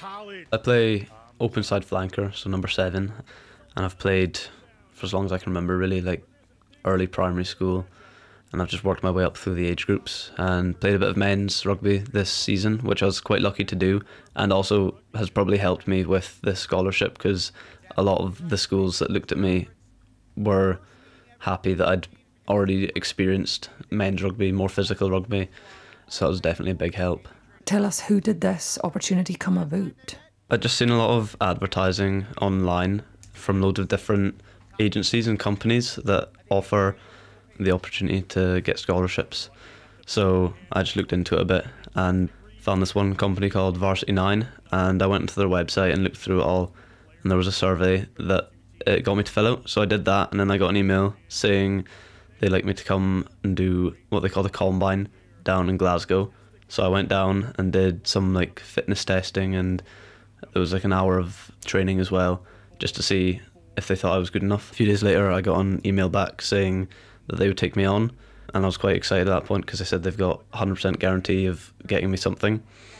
I play open side flanker, so number 7, and I've played for as long as I can remember, really, like early primary school, and I've just worked my way up through the age groups and played a bit of men's rugby this season, which I was quite lucky to do, and also has probably helped me with this scholarship because a lot of the schools that looked at me were happy that I'd already experienced men's rugby, more physical rugby, so it was definitely a big help. Tell us, who did this opportunity come about? I'd just seen a lot of advertising online from loads of different agencies and companies that offer the opportunity to get scholarships. So I just looked into it a bit and found this one company called Varsity 9, and I went into their website and looked through it all, and there was a survey that it got me to fill out. So I did that, and then I got an email saying they'd like me to come and do what they call the Combine down in Glasgow. So I went down and did some like fitness testing, and it was like an hour of training as well, just to see if they thought I was good enough. A few days later I got an email back saying that they would take me on, and I was quite excited at that point because they said they've got 100% guarantee of getting me something.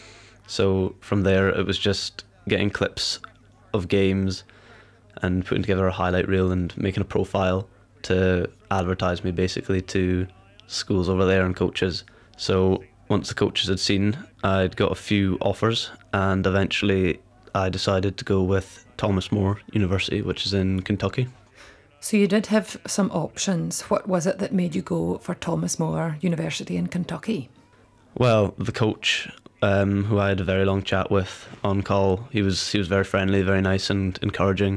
So from there it was just getting clips of games and putting together a highlight reel and making a profile to advertise me basically to schools over there and coaches. So once the coaches had seen, I'd got a few offers, and eventually I decided to go with Thomas More University, which is in Kentucky. So you did have some options. What was it that made you go for Thomas More University in Kentucky? Well, the coach, who I had a very long chat with on call, he was very friendly, very nice and encouraging.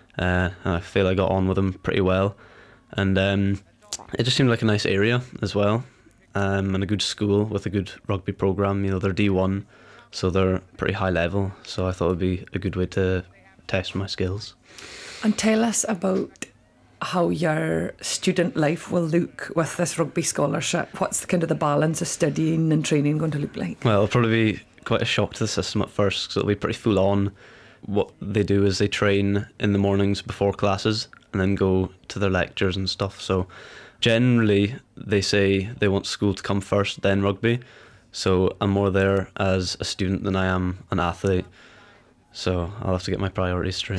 I feel I got on with him pretty well, and it just seemed like a nice area as well, and a good school with a good rugby program. You know, they're D1, so they're pretty high level. So I thought it'd be a good way to test my skills. And tell us about how your student life will look with this rugby scholarship. What's the kind of the balance of studying and training going to look like? Well, it'll probably be quite a shock to the system at first because it'll be pretty full on. What they do is they train in the mornings before classes and then go to their lectures and stuff. So generally they say they want school to come first, then rugby. So I'm more there as a student than I am an athlete. So I'll have to get my priorities straight.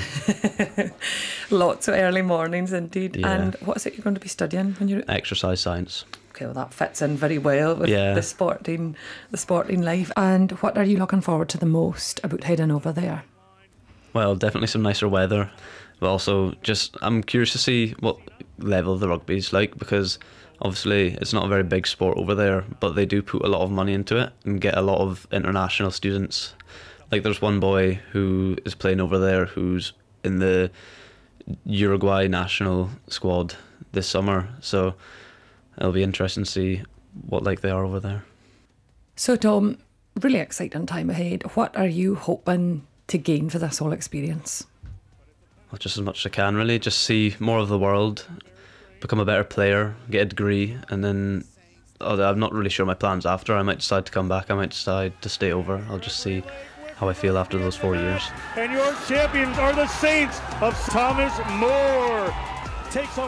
Lots of early mornings indeed. Yeah. And what is it you're going to be studying when you're... Exercise science. Okay, well that fits in very well with the sporting life. And what are you looking forward to the most about heading over there? Well, definitely some nicer weather, but also just I'm curious to see what level the rugby's like, because obviously it's not a very big sport over there, but they do put a lot of money into it and get a lot of international students. Like there's one boy who is playing over there who's in the Uruguay national squad this summer, so it'll be interesting to see what like they are over there. So Tom, really exciting time ahead. What are you hoping to gain for this whole experience? Well, just as much as I can really, just see more of the world, become a better player, get a degree, and then I'm not really sure my plans after. I might decide to come back, I might decide to stay over. I'll just see how I feel after those 4 years. And your champions are the Saints of Thomas More. Takes on